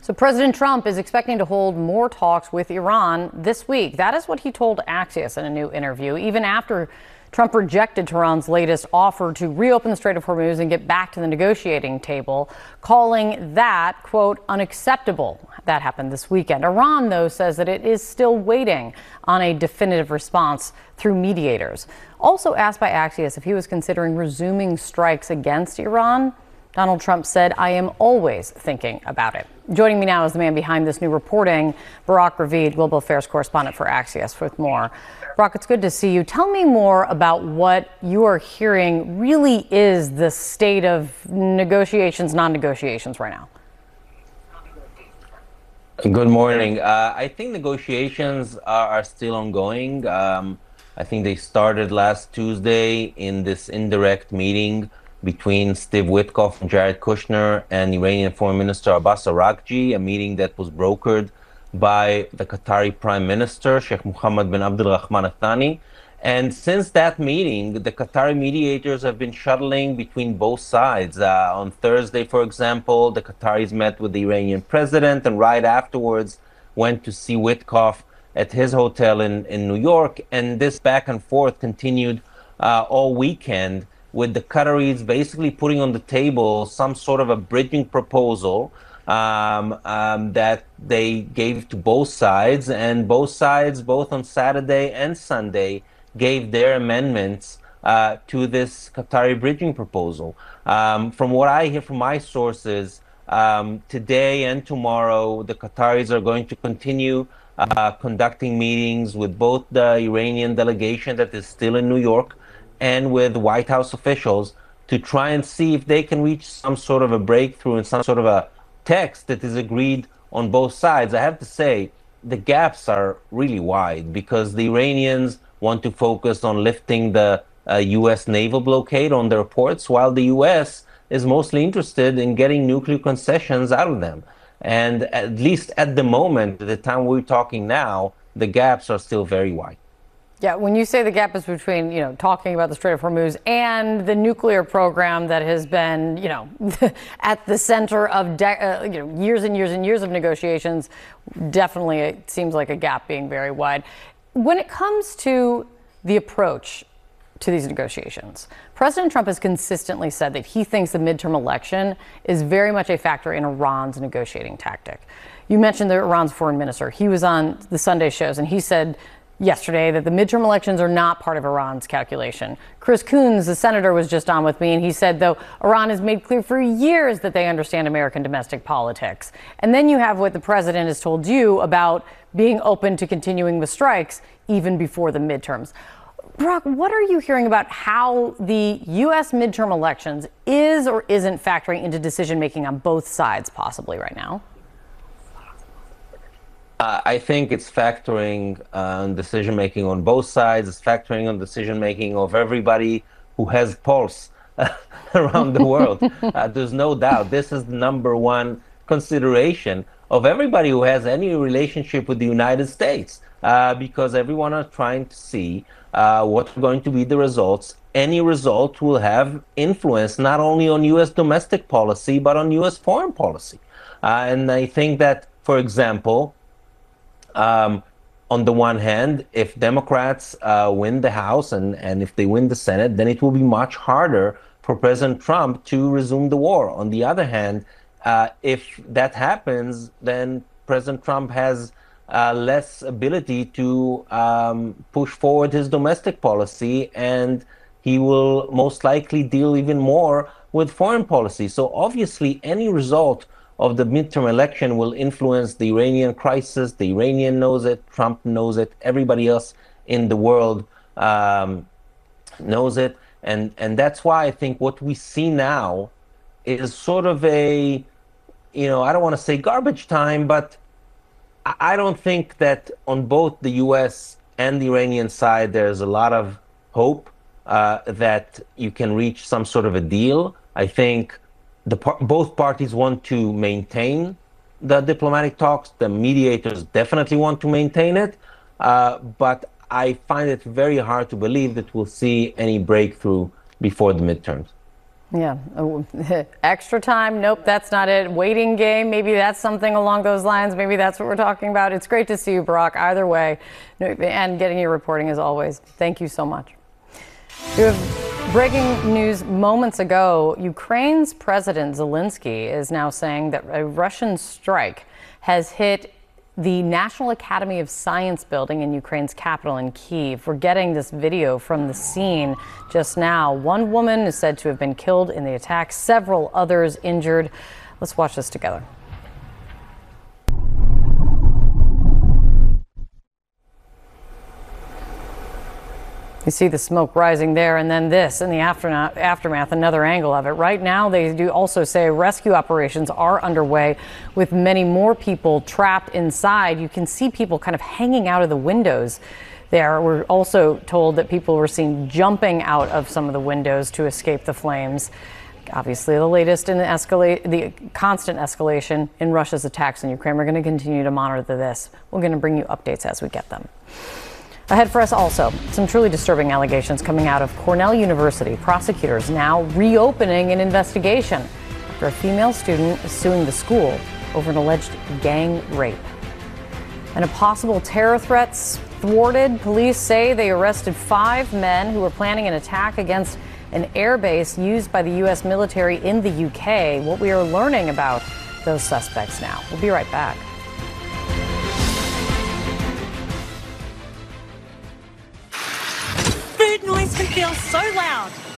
So President Trump is expecting to hold more talks with Iran this week. That is what he told Axios in a new interview, even after Trump rejected Tehran's latest offer to reopen the Strait of Hormuz and get back to the negotiating table, calling that, quote, unacceptable. That happened this weekend. Iran, though, says that it is still waiting on a definitive response through mediators. Also asked by Axios if he was considering resuming strikes against Iran, Donald Trump said, I am always thinking about it. Joining me now is the man behind this new reporting, Barak Ravid, global affairs correspondent for Axios, with more. Barak, it's good to see you. Tell me more about what you are hearing really is the state of negotiations, non-negotiations right now. Good morning. I think negotiations are still ongoing. I think they started last Tuesday in this indirect meeting between Steve Witkoff and Jared Kushner and Iranian Foreign Minister Abbas Araghchi, a meeting that was brokered by the Qatari Prime Minister, Sheikh Mohammed bin Abdulrahman Al Thani. And since that meeting, the Qatari mediators have been shuttling between both sides. On Thursday, for example, the Qataris met with the Iranian president and right afterwards went to see Witkoff at his hotel in New York. And this back and forth continued all weekend, with the Qataris basically putting on the table some sort of a bridging proposal that they gave to both sides. And both sides, both on Saturday and Sunday, gave their amendments to this Qatari bridging proposal. From what I hear from my sources, today and tomorrow, the Qataris are going to continue conducting meetings with both the Iranian delegation that is still in New York and with White House officials to try and see if they can reach some sort of a breakthrough and some sort of a text that is agreed on both sides. I have to say, the gaps are really wide because the Iranians want to focus on lifting the U.S. naval blockade on their ports, while the U.S. is mostly interested in getting nuclear concessions out of them. And at least at the moment, at the time we're talking now, the gaps are still very wide. Yeah, when you say the gap is between, talking about the Strait of Hormuz and the nuclear program that has been, at the center of, years and years and years of negotiations, definitely it seems like a gap being very wide. When it comes to the approach to these negotiations, President Trump has consistently said that he thinks the midterm election is very much a factor in Iran's negotiating tactic. You mentioned Iran's foreign minister. He was on the Sunday shows and he said yesterday that the midterm elections are not part of Iran's calculation. Chris Coons, the senator, was just on with me, and he said, though, Iran has made clear for years that they understand American domestic politics. And then you have what the president has told you about being open to continuing with strikes even before the midterms. Barak, what are you hearing about how the U.S. midterm elections is or isn't factoring into decision-making on both sides possibly right now? I think it's factoring on decision-making on both sides. It's factoring on decision-making of everybody who has pulse around the world. There's no doubt. This is the number one consideration of everybody who has any relationship with the United States, because everyone is trying to see what are going to be the results. Any result will have influence not only on U.S. domestic policy, but on U.S. foreign policy. And I think that, for example, on the one hand, if Democrats win the House and if they win the Senate, then it will be much harder for President Trump to resume the war. On the other hand, if that happens, then President Trump has less ability to push forward his domestic policy, and he will most likely deal even more with foreign policy. So obviously, any result of the midterm election will influence the Iranian crisis. The Iranian knows it, Trump knows it, everybody else in the world knows it. And that's why I think what we see now is sort of a, I don't want to say garbage time, but I don't think that on both the US and the Iranian side, there's a lot of hope that you can reach some sort of a deal. I think both parties want to maintain the diplomatic talks. The mediators definitely want to maintain it. But I find it very hard to believe that we'll see any breakthrough before the midterms. Yeah. Oh, extra time. Nope, that's not it. Waiting game. Maybe that's something along those lines. Maybe that's what we're talking about. It's great to see you, Barack, either way. And getting your reporting as always. Thank you so much. We have breaking news moments ago. Ukraine's President Zelensky is now saying that a Russian strike has hit the National Academy of Science building in Ukraine's capital in Kyiv. We're getting this video from the scene just now. One woman is said to have been killed in the attack, several others injured. Let's watch this together. You see the smoke rising there, and then this in the aftermath, another angle of it. Right now, they do also say rescue operations are underway with many more people trapped inside. You can see people kind of hanging out of the windows there. We're also told that people were seen jumping out of some of the windows to escape the flames. Obviously, the latest in the constant escalation in Russia's attacks in Ukraine. We're going to continue to monitor this. We're going to bring you updates as we get them. Ahead for us also, some truly disturbing allegations coming out of Cornell University. Prosecutors now reopening an investigation after a female student is suing the school over an alleged gang rape. And a possible terror threats thwarted. Police say they arrested 5 men who were planning an attack against an airbase used by the U.S. military in the UK. What we are learning about those suspects now. We'll be right back. Food noise can feel so loud,